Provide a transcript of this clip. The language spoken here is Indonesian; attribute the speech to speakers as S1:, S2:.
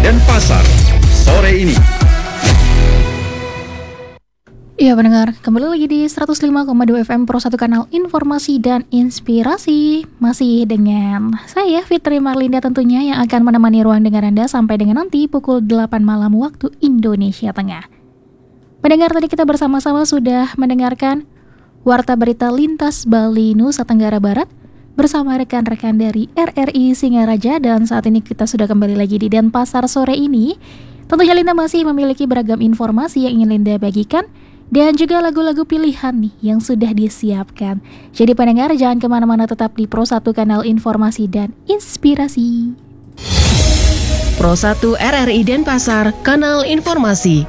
S1: Denpasar sore ini.
S2: Iya pendengar, kembali lagi di 105,2 FM Pro 1 Kanal Informasi dan Inspirasi. Masih dengan saya Fitri Marlinda tentunya yang akan menemani ruang dengar Anda sampai dengan nanti pukul 8 malam waktu Indonesia Tengah. Pendengar, tadi kita bersama-sama sudah mendengarkan Warta Berita Lintas Bali Nusa Tenggara Barat bersama rekan-rekan dari RRI Singaraja, dan saat ini kita sudah kembali lagi di Denpasar sore ini. Tentunya Linda masih memiliki beragam informasi yang ingin Linda bagikan dan juga lagu-lagu pilihan nih yang sudah disiapkan. Jadi pendengar jangan kemana-mana, tetap di Pro 1 Kanal Informasi dan Inspirasi.
S3: Pro 1 RRI Denpasar, Kanal Informasi,